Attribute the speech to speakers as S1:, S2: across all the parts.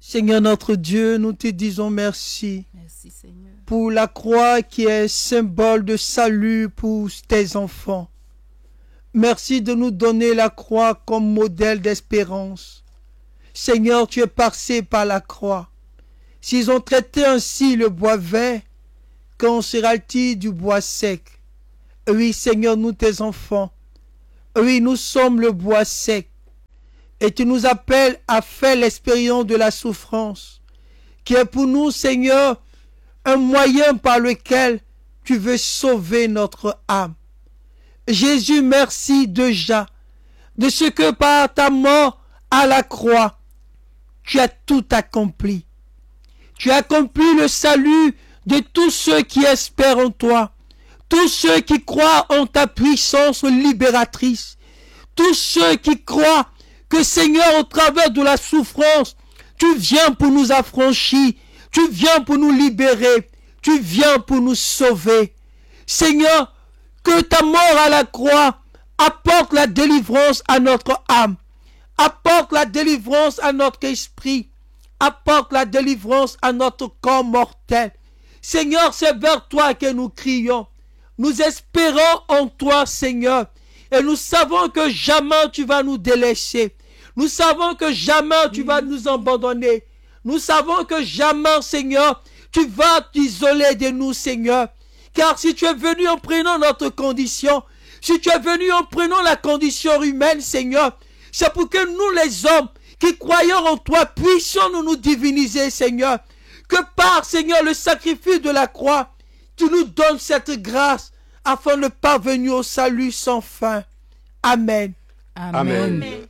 S1: Seigneur notre Dieu, nous te disons merci.
S2: Merci Seigneur.
S1: Pour la croix qui est symbole de salut pour tes enfants. Merci de nous donner la croix comme modèle d'espérance. Seigneur, tu es passé par la croix. S'ils ont traité ainsi le bois vert, qu'en sera-t-il du bois sec? Oui, Seigneur, nous tes enfants. Oui, nous sommes le bois sec. Et tu nous appelles à faire l'expérience de la souffrance, qui est pour nous, Seigneur, un moyen par lequel tu veux sauver notre âme. Jésus, merci déjà de ce que par ta mort à la croix, tu as tout accompli. Tu as accompli le salut de tous ceux qui espèrent en toi, tous ceux qui croient en ta puissance libératrice, tous ceux qui croient que Seigneur, au travers de la souffrance, tu viens pour nous affranchir, tu viens pour nous libérer, tu viens pour nous sauver. Seigneur, que ta mort à la croix apporte la délivrance à notre âme, apporte la délivrance à notre esprit, apporte la délivrance à notre corps mortel. Seigneur, c'est vers toi que nous crions. Nous espérons en toi, Seigneur, et nous savons que jamais tu vas nous délaisser. Nous savons que jamais tu vas nous abandonner. Nous savons que jamais, Seigneur, tu vas t'isoler de nous, Seigneur. Car si tu es venu en prenant notre condition, si tu es venu en prenant la condition humaine, Seigneur, c'est pour que nous les hommes qui croyons en toi puissions nous diviniser, Seigneur. Que par, Seigneur, le sacrifice de la croix, tu nous donnes cette grâce afin de parvenir au salut sans fin. Amen.
S3: Amen. Amen.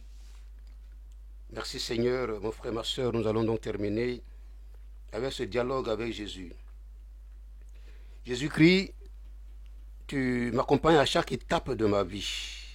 S3: Merci Seigneur, mon frère, ma soeur. Nous allons donc terminer avec ce dialogue avec Jésus. Jésus-Christ, tu m'accompagnes à chaque étape de ma vie.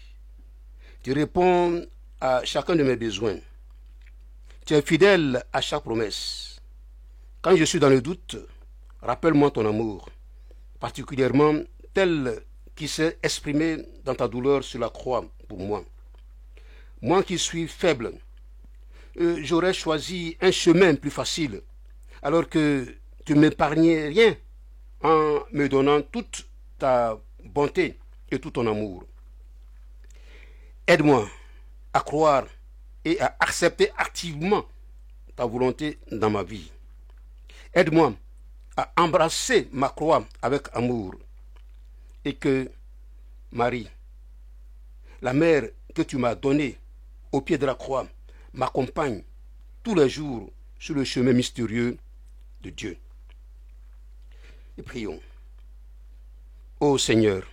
S3: Tu réponds à chacun de mes besoins. Tu es fidèle à chaque promesse. Quand je suis dans le doute, rappelle-moi ton amour, particulièrement tel qui s'est exprimé dans ta douleur sur la croix pour moi. Moi qui suis faible, j'aurais choisi un chemin plus facile, alors que tu ne m'épargnais rien en me donnant toute ta bonté et tout ton amour. Aide-moi à croire et à accepter activement ta volonté dans ma vie. Aide-moi à embrasser ma croix avec amour et que Marie, la mère que tu m'as donnée au pied de la croix, m'accompagne tous les jours sur le chemin mystérieux de Dieu. Et prions. Ô Seigneur,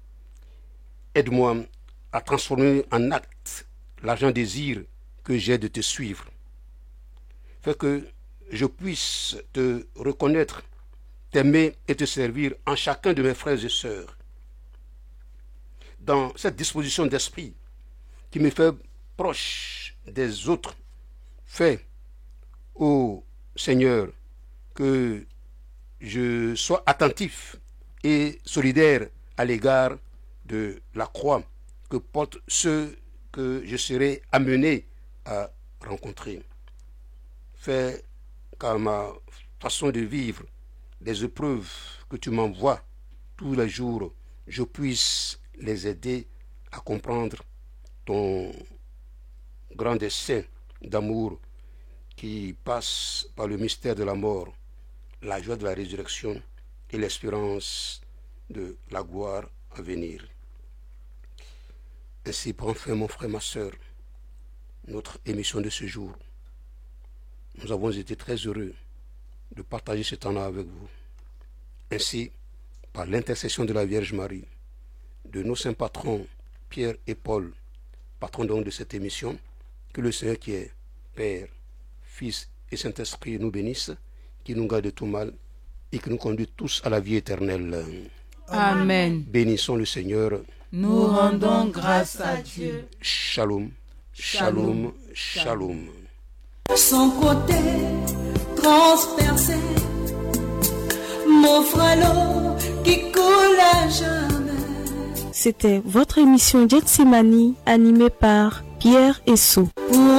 S3: aide-moi à transformer en acte l'ardent désir que j'ai de te suivre. Fais que je puisse te reconnaître, t'aimer et te servir en chacun de mes frères et sœurs. Dans cette disposition d'esprit qui me fait proche des autres, fais, ô Seigneur, que je sois attentif et solidaire à l'égard de la croix que portent ceux que je serai amené à rencontrer. Fais qu'à ma façon de vivre les épreuves que tu m'envoies tous les jours, je puisse les aider à comprendre ton grand dessein d'amour qui passe par le mystère de la mort, la joie de la résurrection et l'espérance de la gloire à venir. Ainsi prend fin, mon frère, ma soeur, notre émission de ce jour. Nous avons été très heureux de partager ce temps-là avec vous. Ainsi, par l'intercession de la Vierge Marie, de nos saints patrons Pierre et Paul, patrons donc de cette émission, que le Seigneur qui est Père, Fils et Saint-Esprit nous bénisse, qui nous garde de tout mal et qui nous conduit tous à la vie éternelle.
S2: Amen.
S3: Bénissons le Seigneur.
S2: Nous rendons grâce à Dieu.
S3: Shalom, shalom, shalom.
S4: Son côté transpercé, mon frêlot qui coule à jamais.
S5: C'était votre émission Getsemani animée par Pierre Essou.